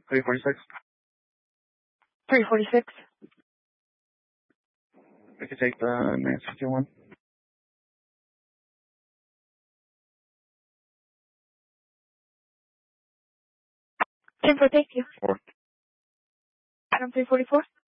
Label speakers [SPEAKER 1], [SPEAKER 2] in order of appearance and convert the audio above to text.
[SPEAKER 1] 346.
[SPEAKER 2] 346.
[SPEAKER 1] We could take the Nancy 2-1.
[SPEAKER 2] 10-4, thank you.
[SPEAKER 1] 4.
[SPEAKER 2] Adam 344.